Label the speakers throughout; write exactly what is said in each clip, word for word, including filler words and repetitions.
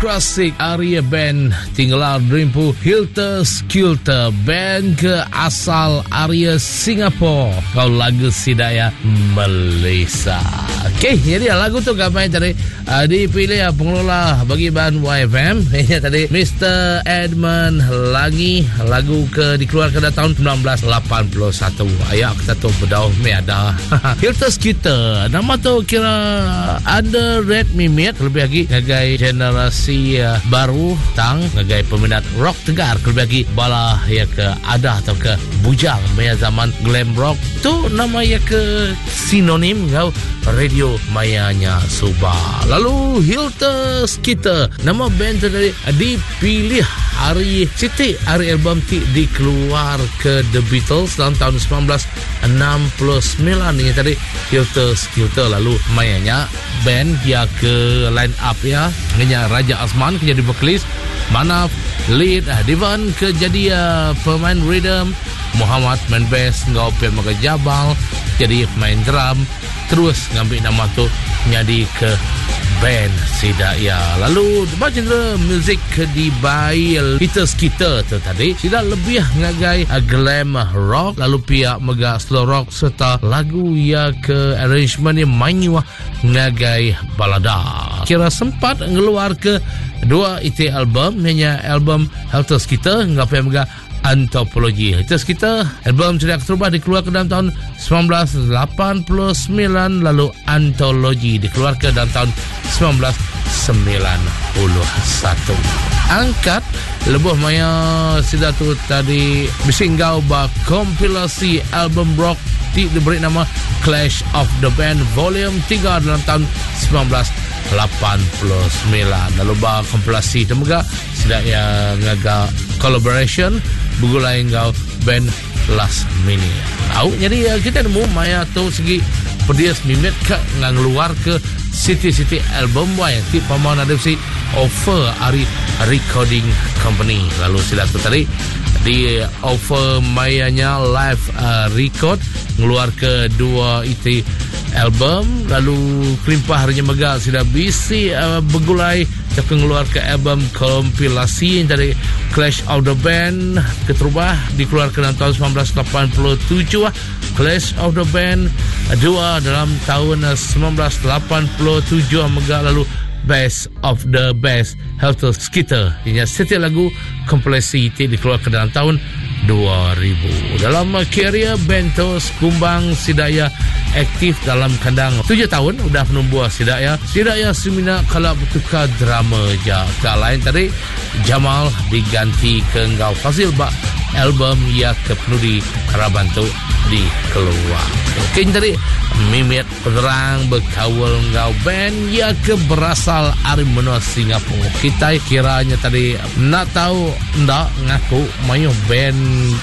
Speaker 1: klasik Arya Band tinggalan Rimpu Hilter Skelter band ke asal Arya Singapura kau lagu Sidaya Malaysia. Okey, jadi lagu tu gamai tadi uh, dipilih uh, pengelola bagi band Y F M ini tadi mister Edmund lagi lagu ke dikeluarkan pada tahun sembilan belas lapan puluh satu. Ayah kita tu berdauh meada Hilter Skelter nama tu kira ada red mimit lebih lagi ngagai generasi uh, baru tang ngagai peminat rock tegar lebih lagi bala ya ke ada atau ke bujang maya zaman glam rock tu nama ya ke sinonim kau radio mayanya Subah. Lalu Hilter Skelter nama band tu dari dipilih hari Siti hari album ti dikeluar ke The Beatles dalam tahun sembilan belas enam puluh sembilan ini tadi Hilter Skelter. Lalu mayanya band ya ke line up ya hanya Raja Azman ke jadi vokalis, Manaf lead, Divan ke jadi uh, pemain rhythm, Muhammad main bass, ngau pe maga Jabal jadi main drum, terus ngambil nama tu jadi ke band Sidaya. Lalu genre muzik di bail Hilter Skelter tu tadi tidak lebih ngagai glam rock, lalu pihak mega slow rock serta lagu ya ke arrangement yang mainyu ngagai balada. Kira sempat ngeluar ke dua itu album, hanya album Hilter Skelter ngapai mega Antologi. Hilter Skelter album sudah terubah dikeluarkan dalam tahun sembilan belas lapan puluh sembilan, lalu Antologi dikeluarkan dalam tahun sembilan belas sembilan puluh satu. Angkat lebuh maya sida tu tadi bisinggau ba kompilasi album rock ti diberi nama Clash of the Band Volume tiga dalam tahun sembilan belas lapan puluh sembilan. Lalu ba kompilasi temuga sida ya ngaga collaboration begulai ngau band Last Minute. Au jadi kita nemu maya tu segi pedias mimit ke ngeluar ke city-city album wa yang tip pamau ada si offer ari recording company. Lalu sila tu tadi di offer mayanya live uh, record ngeluar ke dua itu album, lalu kelimpah harinya mega sudah bisi uh, begulai tak ngeluar ke album kompilasi yang dari Clash of the Band keterubah dikeluarkan dalam tahun sembilan belas lapan puluh tujuh. Clash of the Band dua dalam tahun sembilan belas lapan puluh tujuh mega. Lalu Best of the Best Hilter Skelter hingga setiap lagu kompilasi itu dikeluarkan dalam tahun dua ribu. Dalam karya Bentos Kumbang Sidaya aktif dalam kandang tujuh tahun sudah menumbuh Sidaya. Sidaya semina kalau bertukar drama ja. Tak lain tadi Jamal diganti ke Ngau Fazil bak album ya ke penudi Karabantu di keluar. Okey tadi mimit perang berkawal Ngau band ya ke berasal dari menua Singapura. Kita kiranya tadi nak tahu ndak ngaku mayu band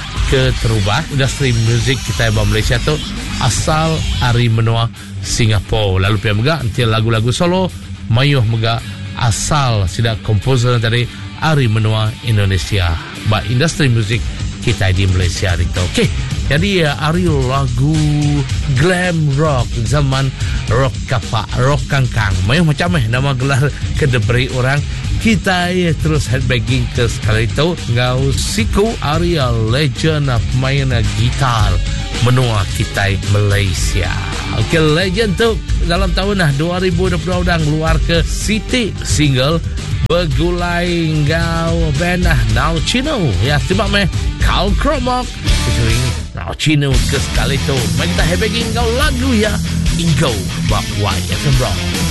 Speaker 1: ke terubah industri muzik kita di Malaysia tu asal dari menua Singapura. Lalu pihak mega nanti lagu-lagu solo mayu mega asal sidak komposer tadi dari menua Indonesia. Ba industri muzik kita di Malaysia itu. Okey. Jadi ya ari lagu glam rock zaman rock kapak, rock kangkang. Mayu macam eh nama gelar ke diberi orang. Kita ya terus headbanging ke sekali itu ngau siku Arya legend main gitar menua kita Malaysia. Okey, legend tu dalam tahun dua ribu dua puluh dah keluar ke City single begulai ngau band Now Chino ya tiba meh Carl Cromok featuring Now Chino ke sekali tu. Mari kita headbanging ngau lagu ya Ingo Bak Y F M Rock.